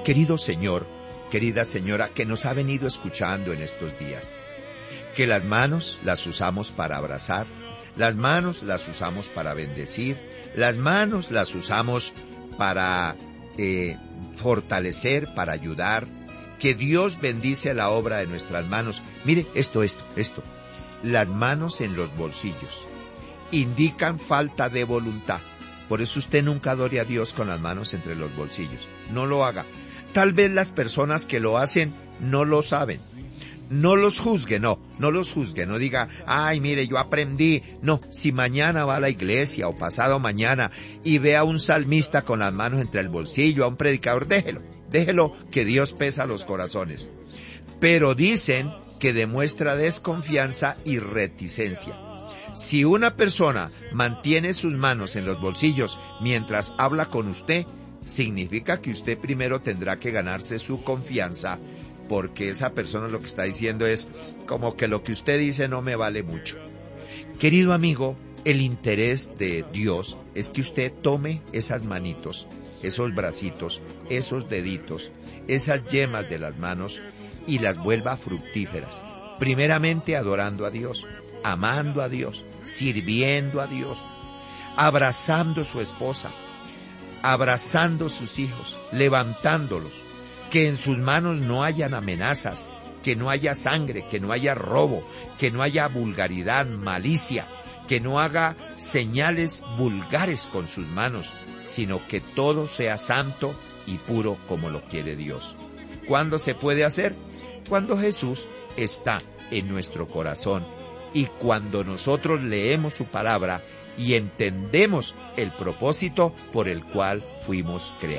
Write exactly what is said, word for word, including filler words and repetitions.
Querido Señor, querida señora que nos ha venido escuchando en estos días, que las manos las usamos para abrazar, las manos las usamos para bendecir, las manos las usamos para eh, fortalecer, para ayudar, que Dios bendice la obra de nuestras manos. Mire, esto, esto, esto. Las manos en los bolsillos indican falta de voluntad. Por eso usted nunca adore a Dios con las manos entre los bolsillos. No lo haga. Tal vez las personas que lo hacen no lo saben. No los juzgue, no, no los juzgue. No diga, ay, mire, yo aprendí. No, si mañana va a la iglesia o pasado mañana y ve a un salmista con las manos entre el bolsillo, a un predicador, déjelo. Déjelo, que Dios pesa los corazones. Pero dicen que demuestra desconfianza y reticencia. Si una persona mantiene sus manos en los bolsillos mientras habla con usted, significa que usted primero tendrá que ganarse su confianza, porque esa persona lo que está diciendo es como que lo que usted dice no me vale mucho. Querido amigo, el interés de Dios es que usted tome esas manitos, esos bracitos, esos deditos, esas yemas de las manos y las vuelva fructíferas. Primeramente adorando a Dios, amando a Dios, sirviendo a Dios, abrazando a su esposa, abrazando a sus hijos, levantándolos, que en sus manos no hayan amenazas, que no haya sangre, que no haya robo, que no haya vulgaridad, malicia, que no haga señales vulgares con sus manos, sino que todo sea santo y puro como lo quiere Dios. ¿Cuándo se puede hacer? Cuando Jesús está en nuestro corazón y cuando nosotros leemos su palabra y entendemos el propósito por el cual fuimos creados.